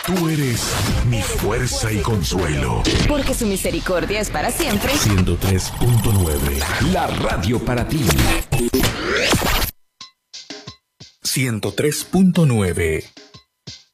Tú eres mi fuerza y consuelo. Porque su misericordia es para siempre. 103.9. La radio para ti. 103.9.